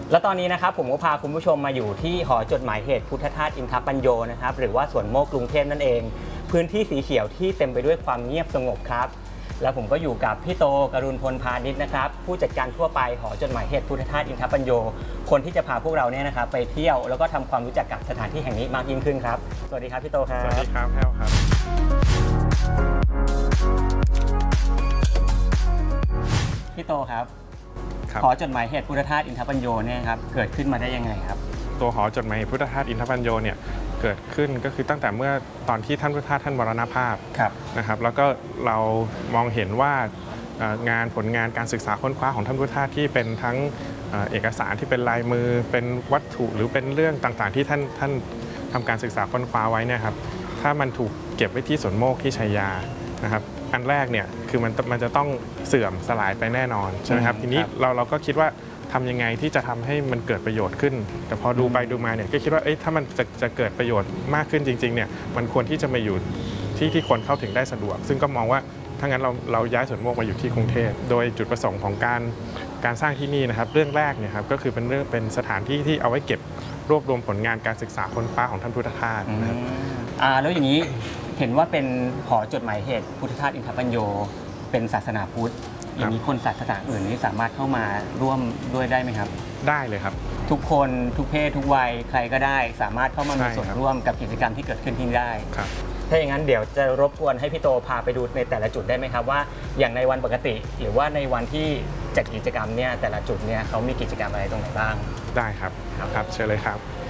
แล้วตอนนี้นะครับผมก็พาคุณผู้ชมมาอยู่ที่หอจดหมายเหตุพุทธทาสอินทปัญโยนะครับหรือว่าสวนโมกกรุงเทพนั่นเองพื้นที่สีเขียวที่เต็มไปด้วยความเงียบสงบครับแล้วผมก็อยู่กับพี่โตกรุณพลพาณิชย์นะครับผู้จัดการทั่วไปหอจดหมายเหตุพุทธทาสอินทปัญโยคนที่จะพาพวกเราเนี่ยนะครับไปเที่ยวแล้วก็ทำความรู้จักกับสถานที่แห่งนี้มากยิ่งขึ้นครับสวัสดีครับพี่โตครับสวัสดีครับแพ้วครับพี่โตครับหอจดหมายเหตุพุทธทาสอินทปัญโยเนี่ยครับเกิดขึ้นมาได้ยังไงครับตัวหอจดหมายพุทธทาสอินทปัญโยเนี่ยเกิดขึ้นก็คือตั้งแต่เมื่อตอนที่ท่านพุทธทาสท่านมรณภาพนะครับแล้วก็เรามองเห็นว่ผลงานการศึกษาค้นคว้าของท่านพุทธทาสที่เป็นทั้งเอกสารที่เป็นลายมือเป็นวัตถุหรือเป็นเรื่องต่างๆที่ท่านทำการศึกษาค้นคว้าไว้เนี่ยครับถ้ามันถูกเก็บไว้ที่สวนโมกที่ชัยยานะครับอันแรกเนี่ยคือมันจะต้องเสื่อมสลายไปแน่นอนใช่ไหมครับทีนี้เราก็คิดว่าทำยังไงที่จะทำให้มันเกิดประโยชน์ขึ้นแต่พอดูไปดูมาเนี่ยก็คิดว่าถ้ามันจะเกิดประโยชน์มากขึ้นจริงๆเนี่ยมันควรที่จะมาอยู่ที่คนเข้าถึงได้สะดวกซึ่งก็มองว่าถ้างั้นเราย้ายสวนโมกมาอยู่ที่กรุงเทพโดยจุดประสงค์ของการสร้างที่นี่นะครับเรื่องแรกเนี่ยครับก็คือเป็นสถานที่ที่เอาไว้เก็บรวบรวมผลงานการศึกษาค้นคว้าของท่านพุทธทาสนะครับแล้วอย่างนี้เห็นว่าเป็นหอจดหมายเหตุพุทธทาสอินทปัญโยเป็นศาสนาพุทธอย่างนี้คนศาสนาอื่นนี้สามารถเข้ามาร่วมด้วยได้ไหมครับได้เลยครับทุกคนทุกเพศทุกวัยใครก็ได้สามารถเข้ามามีส่วนร่วมกับกิจกรรมที่เกิดขึ้นที่นี่ได้ถ้าอย่างนั้นเดี๋ยวจะรบกวนให้พี่โตพาไปดูในแต่ละจุดได้ไหมครับว่าอย่างในวันปกติหรือว่าในวันที่จัดกิจกรรมเนี่ยแต่ละจุดเนี่ยเขามีกิจกรรมอะไรตรงไหนบ้างได้ครับเชิญเลยครับ